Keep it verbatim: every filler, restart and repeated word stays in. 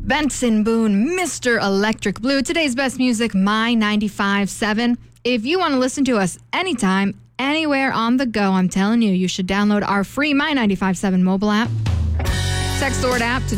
Benson Boone, Mister Electric Blue. Today's best music, My ninety-five point seven. If you want to listen to us anytime, anywhere on the go, I'm telling you, you should download our free My ninety-five point seven mobile app. Text the word app to